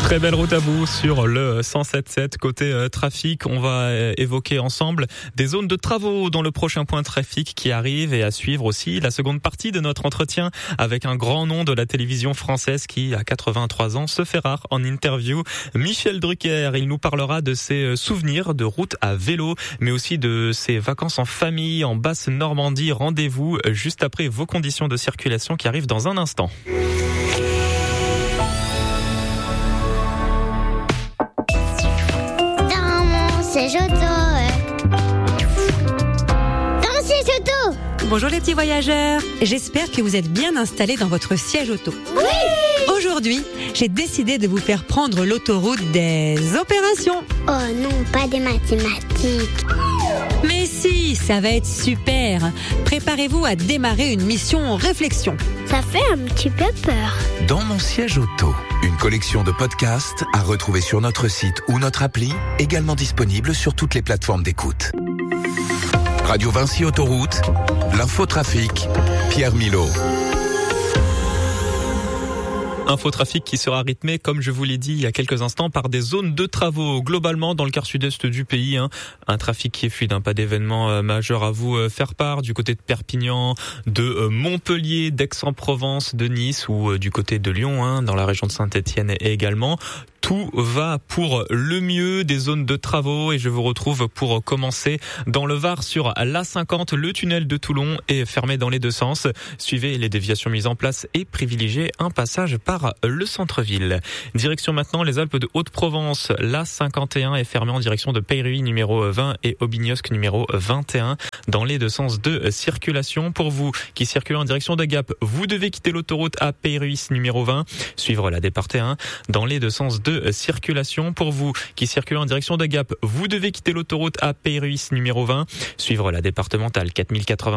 Très belle route à vous sur le 107.7 côté trafic. On va évoquer ensemble des zones de travaux dans le prochain point trafic qui arrive et à suivre aussi la seconde partie de notre entretien avec un grand nom de la télévision française qui, à 83 ans, se fait rare en interview. Michel Drucker, il nous parlera de ses souvenirs de route à vélo, mais aussi de ses vacances en famille en Basse-Normandie. Rendez-vous juste après vos conditions de circulation qui arrivent dans un instant. Bonjour les petits voyageurs, j'espère que vous êtes bien installés dans votre siège auto. Oui! Aujourd'hui, j'ai décidé de vous faire prendre l'autoroute des opérations. Oh non, pas des mathématiques. Mais si, ça va être super. Préparez-vous à démarrer une mission réflexion. Ça fait un petit peu peur. Dans mon siège auto, une collection de podcasts à retrouver sur notre site ou notre appli, également disponible sur toutes les plateformes d'écoute. Radio Vinci Autoroute, l'infotrafic, Pierre Milot. Infotrafic qui sera rythmé, comme je vous l'ai dit il y a quelques instants, par des zones de travaux. Globalement, dans le quart sud-est du pays, un trafic qui est fluide, pas d'événements majeurs à vous faire part. Du côté de Perpignan, de Montpellier, d'Aix-en-Provence, de Nice ou du côté de Lyon, dans la région de Saint-Étienne également. Tout va pour le mieux, des zones de travaux, et je vous retrouve pour commencer dans le Var sur l'A50. Le tunnel de Toulon est fermé dans les deux sens. Suivez les déviations mises en place et privilégiez un passage par le centre-ville. Direction maintenant les Alpes de Haute-Provence. L'A51 est fermé en direction de Peyruy numéro 20 et Aubignosc numéro 21 dans les deux sens de circulation. Pour vous qui circulez en direction de Gap, vous devez quitter l'autoroute à Peyruy numéro 20, suivre la départée 1 dans les deux sens de circulation. Pour vous qui circulez en direction de Gap, vous devez quitter l'autoroute à Peyruy numéro 20, suivre la départementale 4080.